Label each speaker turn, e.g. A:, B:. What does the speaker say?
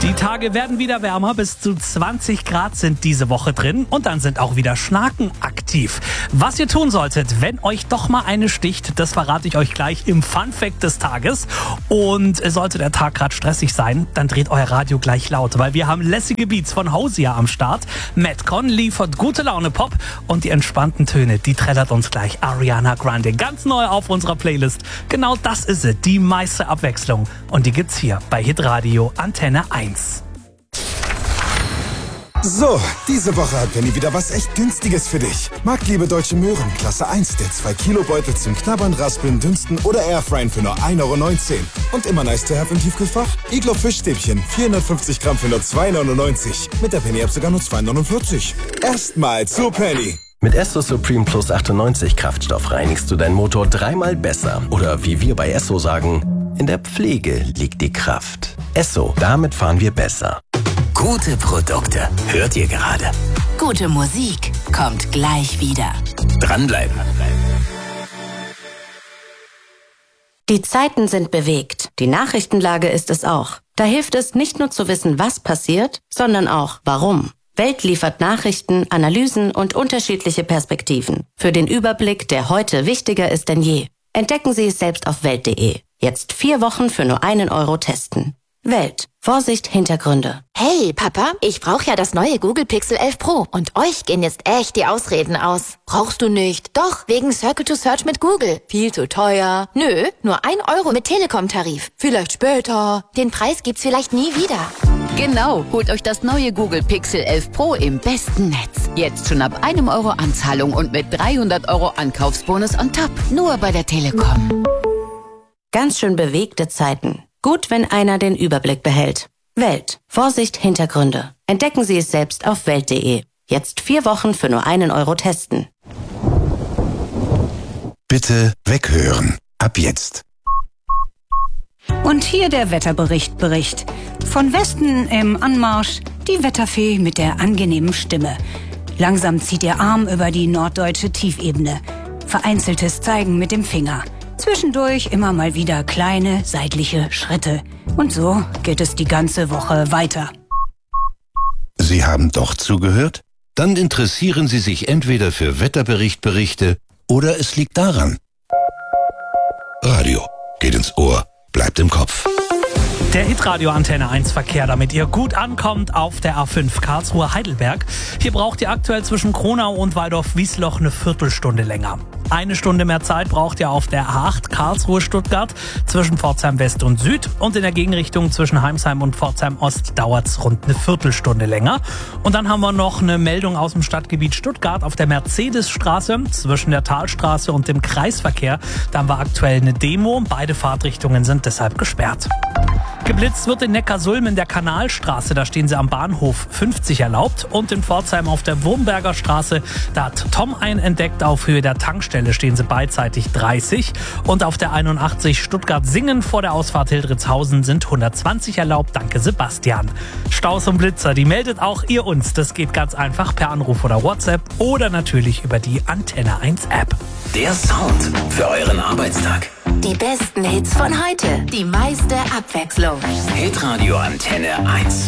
A: Die Tage werden wieder wärmer, bis zu 20 Grad sind diese Woche drin und dann sind auch wieder Schnaken aktiv. Was ihr tun solltet, wenn euch doch mal eine sticht, das verrate ich euch gleich im Fun-Fact des Tages. Und sollte der Tag gerade stressig sein, dann dreht euer Radio gleich laut, weil wir haben lässige Beats von Hausia am Start. Madcon liefert gute Laune Pop und die entspannten Töne, die trällert uns gleich Ariana Grande. Ganz neu auf unserer Playlist. Genau das ist sie, die meiste Abwechslung. Und die gibt's hier bei Hitradio Antenne 1.
B: So, diese Woche hat Penny wieder was echt Günstiges für dich. Marktliebe Deutsche Möhren, Klasse 1, der 2-Kilo-Beutel zum Knabbern, Raspeln, Dünsten oder Airfryen für nur 1,19 €. Und immer nice to have im Tiefkühlfach? Iglo Fischstäbchen, 450 Gramm für nur 2,99 €. Mit der Penny-App sogar nur 2,49 €. Erstmal zu Penny.
C: Mit Esso Supreme Plus 98 Kraftstoff reinigst du deinen Motor 3-mal besser. Oder wie wir bei Esso sagen, in der Pflege liegt die Kraft. Esso, damit fahren wir besser.
D: Gute Produkte hört ihr gerade.
E: Gute Musik kommt gleich wieder.
D: Dranbleiben.
F: Die Zeiten sind bewegt. Die Nachrichtenlage ist es auch. Da hilft es nicht nur zu wissen, was passiert, sondern auch warum. Welt liefert Nachrichten, Analysen und unterschiedliche Perspektiven. Für den Überblick, der heute wichtiger ist denn je. Entdecken Sie es selbst auf Welt.de. Jetzt 4 Wochen für nur 1 € testen. Welt. Vorsicht, Hintergründe.
G: Hey, Papa, ich brauche ja das neue Google Pixel 11 Pro und euch gehen jetzt echt die Ausreden aus. Brauchst du nicht? Doch, wegen Circle to Search mit Google. Viel zu teuer. Nö, nur 1 € mit Telekom-Tarif. Vielleicht später. Den Preis gibt's vielleicht nie wieder.
E: Genau, holt euch das neue Google Pixel 11 Pro im besten Netz. Jetzt schon ab 1 € Anzahlung und mit 300 € Ankaufsbonus on top. Nur bei der Telekom.
F: Ganz schön bewegte Zeiten. Gut, wenn einer den Überblick behält. Welt. Vorsicht, Hintergründe. Entdecken Sie es selbst auf Welt.de. Jetzt 4 Wochen für nur 1 € testen.
B: Bitte weghören. Ab jetzt.
H: Und hier der Wetterbericht. Von Westen im Anmarsch die Wetterfee mit der angenehmen Stimme. Langsam zieht ihr Arm über die norddeutsche Tiefebene. Vereinzeltes Zeigen mit dem Finger. Zwischendurch immer mal wieder kleine seitliche Schritte. Und so geht es die ganze Woche weiter.
I: Sie haben doch zugehört? Dann interessieren Sie sich entweder für Wetterberichte oder es liegt daran. Radio geht ins Ohr, bleibt im Kopf.
A: Der Hitradio Antenne 1 Verkehr, damit ihr gut ankommt auf der A5 Karlsruhe-Heidelberg. Hier braucht ihr aktuell zwischen Kronau und Waldorf-Wiesloch eine Viertelstunde länger. 1 Stunde mehr Zeit braucht ihr auf der A8 Karlsruhe-Stuttgart zwischen Pforzheim West und Süd. Und in der Gegenrichtung zwischen Heimsheim und Pforzheim Ost dauert es rund eine Viertelstunde länger. Und dann haben wir noch eine Meldung aus dem Stadtgebiet Stuttgart auf der Mercedesstraße zwischen der Talstraße und dem Kreisverkehr. Da haben wir aktuell eine Demo. Beide Fahrtrichtungen sind deshalb gesperrt. Geblitzt wird in Neckarsulm in der Kanalstraße, da stehen sie am Bahnhof 50 erlaubt. Und in Pforzheim auf der Wurmberger Straße, da hat Tom einen entdeckt, auf Höhe der Tankstelle stehen sie beidseitig 30. Und auf der 81 Stuttgart-Singen vor der Ausfahrt Hildritzhausen sind 120 erlaubt, danke Sebastian. Staus und Blitzer, die meldet auch ihr uns. Das geht ganz einfach per Anruf oder WhatsApp oder natürlich über die Antenne 1 App.
D: Der Sound für euren Arbeitstag.
E: Die besten Hits von heute. Die meiste Abwechslung.
D: Hitradio Antenne 1.